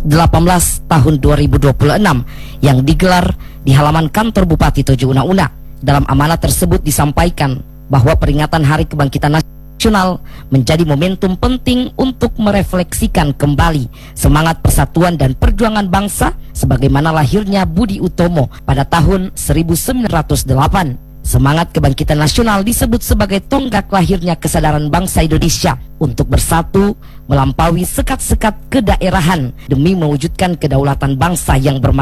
18 tahun 2026 yang digelar di halaman kantor Bupati Tojo Una-Una. Dalam amanat tersebut disampaikan bahwa peringatan Hari Kebangkitan Nasional menjadi momentum penting untuk merefleksikan kembali semangat persatuan dan perjuangan bangsa sebagaimana lahirnya Budi Utomo pada tahun 1908. Semangat kebangkitan nasional disebut sebagai tonggak lahirnya kesadaran bangsa Indonesia untuk bersatu melampaui sekat-sekat kedaerahan demi mewujudkan kedaulatan bangsa yang bermakna